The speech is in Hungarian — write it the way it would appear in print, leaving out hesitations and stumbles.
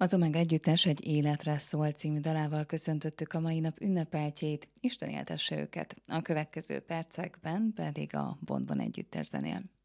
Az Omega Együttes Egy életre szól című dalával köszöntöttük a mai nap ünnepeltjét, Isten éltesse őket. A következő percekben pedig a Bonbon Együttes zenél.